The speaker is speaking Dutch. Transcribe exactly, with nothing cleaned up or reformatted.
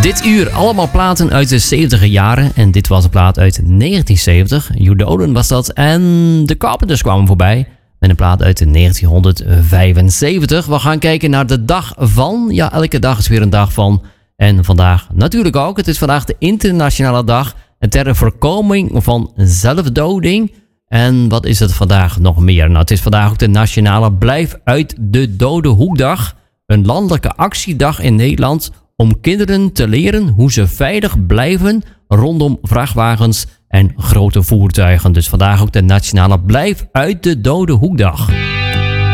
Dit uur allemaal platen uit de zeventiger jaren. En dit was een plaat uit negentien zeventig. You Doden was dat. En de Carpenters kwamen voorbij met een plaat uit negentienhonderdvijfenzeventig. We gaan kijken naar de dag van. Ja, elke dag is weer een dag van. En vandaag natuurlijk ook. Het is vandaag de internationale dag ter voorkoming van zelfdoding. En wat is het vandaag nog meer? Nou, het is vandaag ook de nationale Blijf uit de Dode Hoekdag. Een landelijke actiedag in Nederland om kinderen te leren hoe ze veilig blijven rondom vrachtwagens en grote voertuigen. Dus vandaag ook de nationale Blijf uit de Dode Hoekdag.